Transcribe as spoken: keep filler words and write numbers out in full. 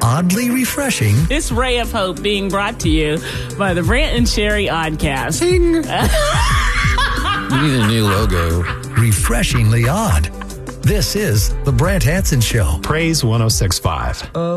oddly refreshing. This ray of hope being brought to you by the Brant and Sherry Oddcast. We need a new logo. Refreshingly odd. This is the Brant Hansen Show. Praise one oh six point five.